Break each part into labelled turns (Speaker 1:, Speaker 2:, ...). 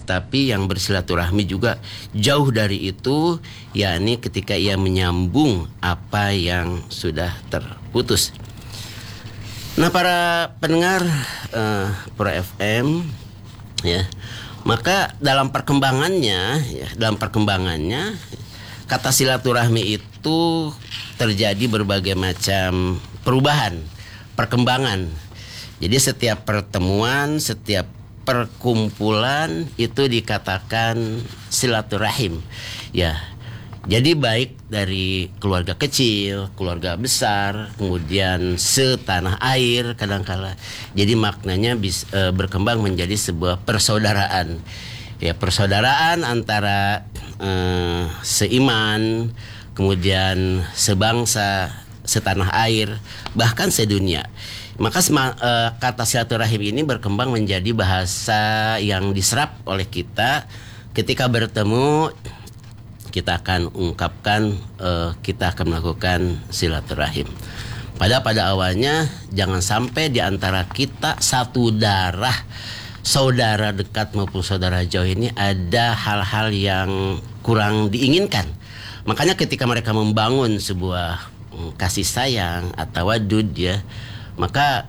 Speaker 1: tapi yang bersilaturahmi juga jauh dari itu, yakni ketika ia menyambung apa yang sudah terputus. Nah, para pendengar Pro FM, ya, maka dalam perkembangannya kata silaturahmi itu terjadi berbagai macam perubahan, perkembangan. Jadi setiap pertemuan, setiap perkumpulan itu dikatakan silaturahim. Ya. Jadi baik dari keluarga kecil, keluarga besar, kemudian setanah air kadangkala. Jadi maknanya berkembang menjadi sebuah persaudaraan. Ya, persaudaraan antara seiman, kemudian sebangsa, setanah air, bahkan sedunia. Maka kata silaturahim ini berkembang menjadi bahasa yang diserap oleh kita ketika bertemu. Kita akan ungkapkan, kita akan melakukan silaturahim. Pada awalnya jangan sampai di antara kita satu darah, saudara dekat maupun saudara jauh ini ada hal-hal yang kurang diinginkan. Makanya ketika mereka membangun sebuah kasih sayang atau wadud, ya, maka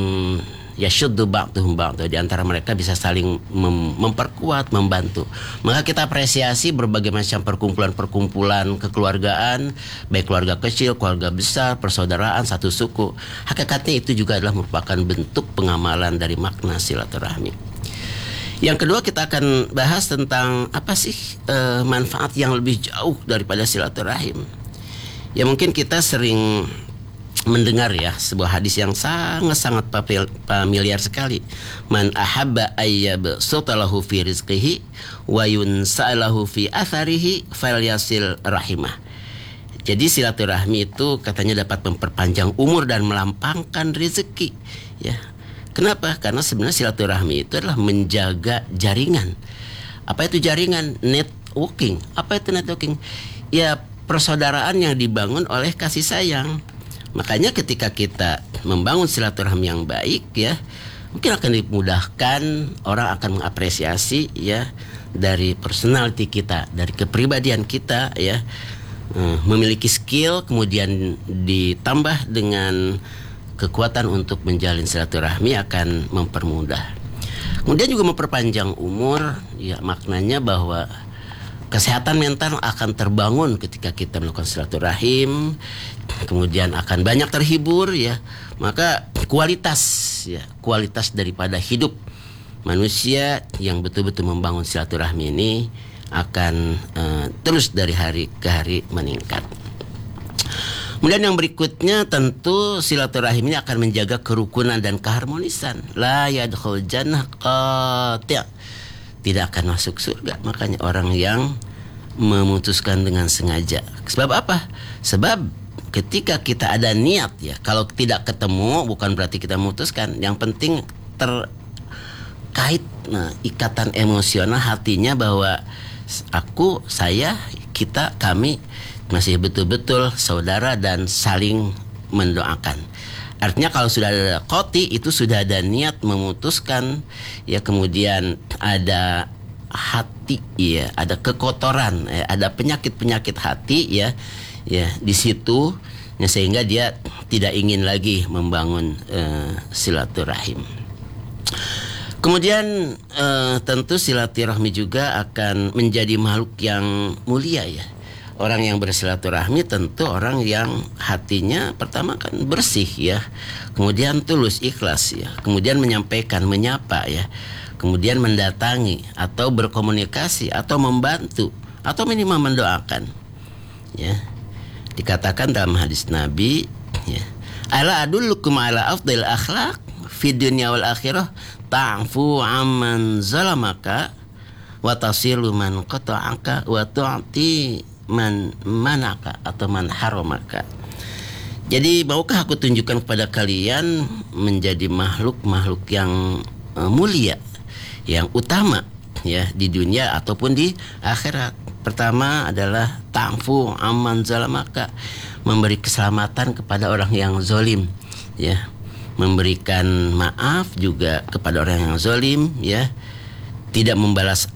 Speaker 1: yashuddu ba'duhum ba'da, di antara mereka bisa saling memperkuat, membantu. Maka kita apresiasi berbagai macam perkumpulan kekeluargaan, baik keluarga kecil, keluarga besar, persaudaraan, satu suku. Hakikatnya itu juga adalah merupakan bentuk pengamalan dari makna silaturahmi. Yang kedua, kita akan bahas tentang apa sih manfaat yang lebih jauh daripada silaturahim. Ya, mungkin kita sering mendengar ya sebuah hadis yang sangat familiar sekali. Man ahabba ayyabsutalahu fi rizqihi wa yunsa'alahu fi atharihi falyasil rahimah. Jadi silaturahmi itu katanya dapat memperpanjang umur dan melampangkan rezeki, ya. Kenapa? Karena sebenarnya silaturahmi itu adalah menjaga jaringan. Apa itu jaringan? Networking. Apa itu networking? Ya, persaudaraan yang dibangun oleh kasih sayang. Makanya ketika kita membangun silaturahmi yang baik, ya, mungkin akan dimudahkan, orang akan mengapresiasi, ya, dari personality kita, dari kepribadian kita, ya, memiliki skill, kemudian ditambah dengan kekuatan untuk menjalin silaturahmi akan mempermudah. Kemudian juga memperpanjang umur, ya, maknanya bahwa kesehatan mental akan terbangun ketika kita melakukan silaturahim, kemudian akan banyak terhibur, ya. Maka kualitas daripada hidup manusia yang betul-betul membangun silaturahmi ini akan terus dari hari ke hari meningkat. Kemudian yang berikutnya, tentu silaturahim ini akan menjaga kerukunan dan keharmonisan. La yadkhul jannah qati', tidak akan masuk surga. Makanya orang yang memutuskan dengan sengaja. Sebab apa? Sebab ketika kita ada niat, ya, kalau tidak ketemu bukan berarti kita memutuskan. Yang penting terkait ikatan emosional hatinya bahwa aku, saya, kita, kami masih betul-betul saudara dan saling mendoakan. Artinya kalau sudah ada qati, itu sudah ada niat memutuskan, ya, kemudian ada hati, ya, ada kekotoran, ya, ada penyakit hati, ya, di situ, ya, sehingga dia tidak ingin lagi membangun silaturahim. Kemudian tentu silaturahmi juga akan menjadi makhluk yang mulia, ya. Orang yang bersilaturahmi tentu orang yang hatinya pertama kan bersih, ya, kemudian tulus, ikhlas, ya, kemudian menyampaikan, menyapa, ya, kemudian mendatangi atau berkomunikasi atau membantu atau minimal mendoakan, ya. Dikatakan dalam hadis Nabi, ya, ala adullukum ala afdal akhlaq fid dunya wal akhirah ta'fu amman zalamaka wa tasilu man qata'aka wa tu'ti man manaka atau man haramaka. Jadi maukah aku tunjukkan kepada kalian menjadi makhluk yang mulia, yang utama, ya, di dunia ataupun di akhirat. Pertama adalah ta'fu amman zalamaka, memberi keselamatan kepada orang yang zalim, ya, memberikan maaf juga kepada orang yang zalim, ya, tidak membalas